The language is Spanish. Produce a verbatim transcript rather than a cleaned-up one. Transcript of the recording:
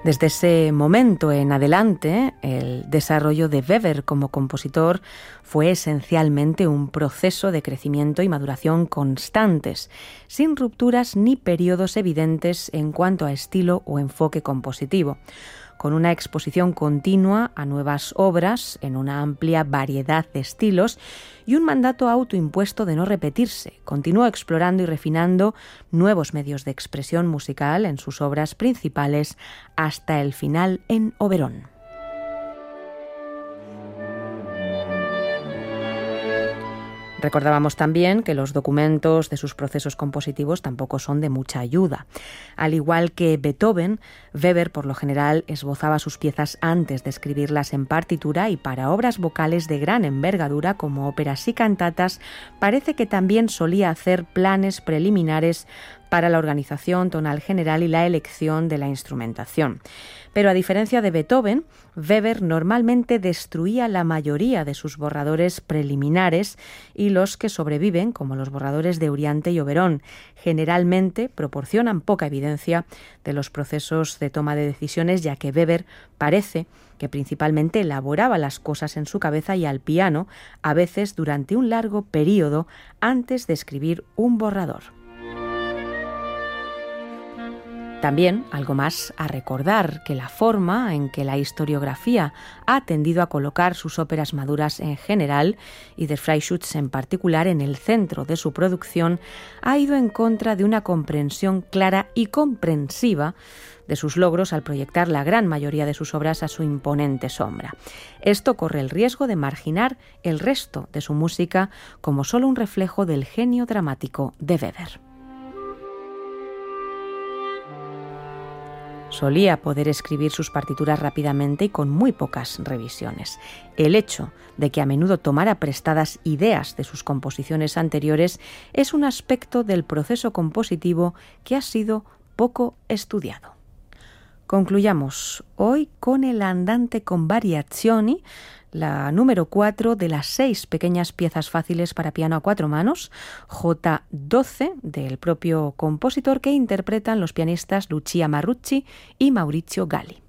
Desde ese momento en adelante, el desarrollo de Weber como compositor fue esencialmente un proceso de crecimiento y maduración constantes, sin rupturas ni periodos evidentes en cuanto a estilo o enfoque compositivo, con una exposición continua a nuevas obras en una amplia variedad de estilos y un mandato autoimpuesto de no repetirse. Continuó explorando y refinando nuevos medios de expresión musical en sus obras principales hasta el final en Oberón. Recordábamos también que los documentos de sus procesos compositivos tampoco son de mucha ayuda. Al igual que Beethoven, Weber por lo general esbozaba sus piezas antes de escribirlas en partitura, y para obras vocales de gran envergadura como óperas y cantatas parece que también solía hacer planes preliminares para la organización tonal general y la elección de la instrumentación. Pero a diferencia de Beethoven, Weber normalmente destruía la mayoría de sus borradores preliminares, y los que sobreviven, como los borradores de Euryanthe y Oberón, generalmente proporcionan poca evidencia de los procesos de toma de decisiones, ya que Weber parece que principalmente elaboraba las cosas en su cabeza y al piano, a veces durante un largo periodo antes de escribir un borrador. También algo más a recordar, que la forma en que la historiografía ha tendido a colocar sus óperas maduras en general y de Freischütz en particular en el centro de su producción ha ido en contra de una comprensión clara y comprensiva de sus logros al proyectar la gran mayoría de sus obras a su imponente sombra. Esto corre el riesgo de marginar el resto de su música como solo un reflejo del genio dramático de Weber. Solía poder escribir sus partituras rápidamente y con muy pocas revisiones. El hecho de que a menudo tomara prestadas ideas de sus composiciones anteriores es un aspecto del proceso compositivo que ha sido poco estudiado. Concluyamos hoy con el Andante con Variazioni, la número cuatro de las seis pequeñas piezas fáciles para piano a cuatro manos, J doce, del propio compositor, que interpretan los pianistas Lucia Marrucci y Maurizio Galli.